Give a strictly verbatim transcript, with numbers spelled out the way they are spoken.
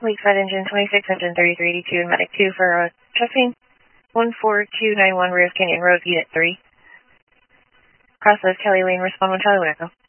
Lakeside Engine twenty-six, Engine thirty-three eighty-two, and Medic two for uh, Chesapeake. one four two nine one, Rios Canyon Road, Unit three. Process Kelly Lane, respond when Charlie would echo.